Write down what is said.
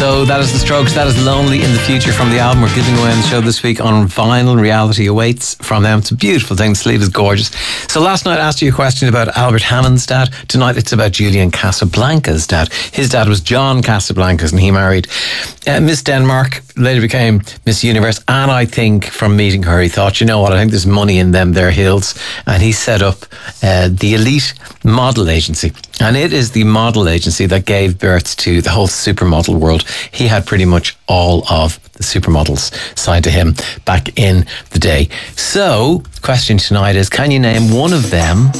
So that is The Strokes. That is Lonely in the Future from the album we're giving away on the show this week on vinyl. Reality awaits from them. It's a beautiful thing. The sleeve is gorgeous. So last night I asked you a question about Albert Hammond's dad. Tonight it's about Julian Casablancas' dad. His dad was John Casablancas, and he married Miss Denmark, later became Miss Universe. And I think from meeting her, he thought, you know what, I think there's money in them there hills. And he set up the Elite Model Agency. And it is the model agency that gave birth to the whole supermodel world. He had pretty much all of the supermodels signed to him back in the day. So, the question tonight is, can you name one of them